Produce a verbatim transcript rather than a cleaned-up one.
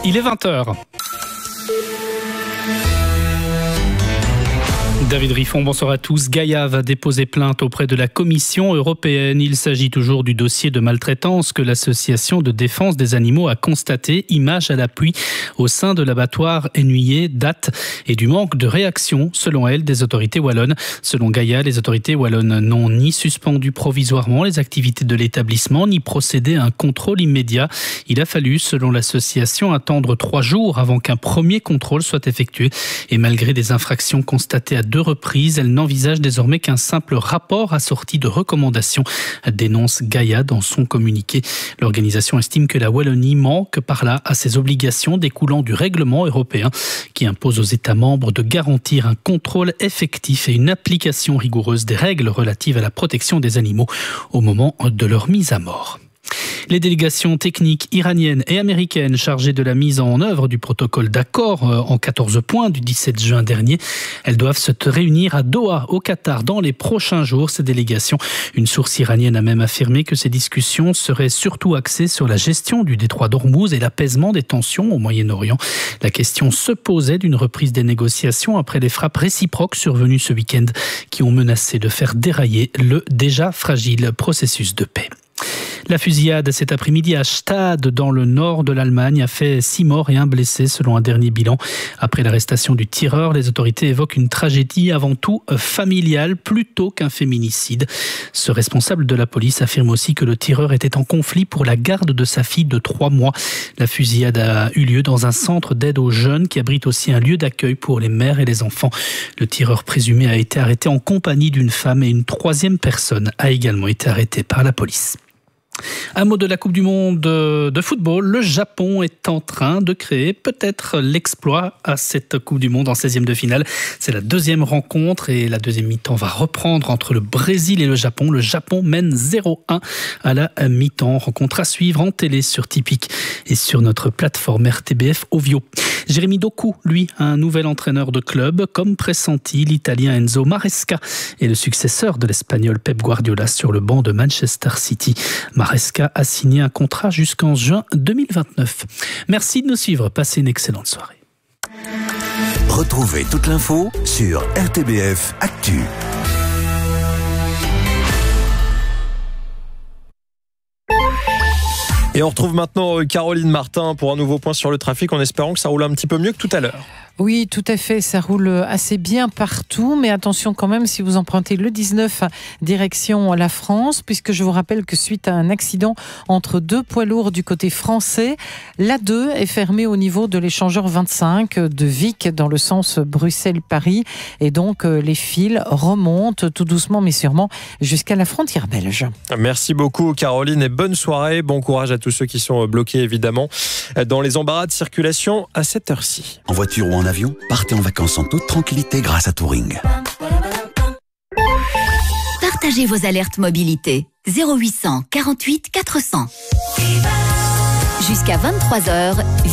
Il est vingt heures. David Riffon, bonsoir à tous. Gaïa va déposer plainte auprès de la Commission européenne. Il s'agit toujours du dossier de maltraitance que l'association de défense des animaux a constaté, image à l'appui, au sein de l'abattoir Ennuyé, date et du manque de réaction, selon elle, des autorités wallonnes. Selon Gaïa, les autorités wallonnes n'ont ni suspendu provisoirement les activités de l'établissement, ni procédé à un contrôle immédiat. Il a fallu, selon l'association, attendre trois jours avant qu'un premier contrôle soit effectué. Et malgré des infractions constatées à deux reprises, elle n'envisage désormais qu'un simple rapport assorti de recommandations, dénonce Gaïa dans son communiqué. L'organisation estime que la Wallonie manque par là à ses obligations découlant du règlement européen qui impose aux États membres de garantir un contrôle effectif et une application rigoureuse des règles relatives à la protection des animaux au moment de leur mise à mort. Les délégations techniques iraniennes et américaines chargées de la mise en œuvre du protocole d'accord en quatorze points du dix-sept juin dernier, elles doivent se réunir à Doha, au Qatar, dans les prochains jours. Ces délégations, une source iranienne a même affirmé que ces discussions seraient surtout axées sur la gestion du détroit d'Ormuz et l'apaisement des tensions au Moyen-Orient. La question se posait d'une reprise des négociations après les frappes réciproques survenues ce week-end qui ont menacé de faire dérailler le déjà fragile processus de paix. La fusillade cet après-midi à Stade, dans le nord de l'Allemagne, a fait six morts et un blessé selon un dernier bilan. Après l'arrestation du tireur, les autorités évoquent une tragédie avant tout familiale plutôt qu'un féminicide. Ce responsable de la police affirme aussi que le tireur était en conflit pour la garde de sa fille de trois mois. La fusillade a eu lieu dans un centre d'aide aux jeunes qui abrite aussi un lieu d'accueil pour les mères et les enfants. Le tireur présumé a été arrêté en compagnie d'une femme et une troisième personne a également été arrêtée par la police. Un mot de la Coupe du Monde de football. Le Japon est en train de créer peut-être l'exploit à cette Coupe du Monde en seizième de finale. C'est la deuxième rencontre et la deuxième mi-temps va reprendre entre le Brésil et le Japon. Le Japon mène zéro un à la mi-temps. Rencontre à suivre en télé sur Tipic et sur notre plateforme R T B F Ovio. Jérémy Doku, lui, un nouvel entraîneur de club. Comme pressenti, l'Italien Enzo Maresca est le successeur de l'Espagnol Pep Guardiola sur le banc de Manchester City. Maresca a signé un contrat jusqu'en juin deux mille vingt-neuf. Merci de nous suivre. Passez une excellente soirée. Retrouvez toute l'info sur R T B F Actu. Et on retrouve maintenant Caroline Martin pour un nouveau point sur le trafic en espérant que ça roule un petit peu mieux que tout à l'heure. Oui, tout à fait, ça roule assez bien partout, mais attention quand même si vous empruntez le dix-neuf direction la France, puisque je vous rappelle que suite à un accident entre deux poids lourds du côté français, l'A deux est fermée au niveau de l'échangeur vingt-cinq de Vic dans le sens Bruxelles-Paris, et donc les fils remontent tout doucement mais sûrement jusqu'à la frontière belge. Merci beaucoup Caroline et bonne soirée, bon courage à tous ceux qui sont bloqués évidemment dans les embarras de circulation à cette heure-ci. En voiture ou en avion, partez en vacances en toute tranquillité grâce à Touring. Partagez vos alertes mobilité. zéro huit cents quarante-huit quatre cents. Jusqu'à vingt-trois heures.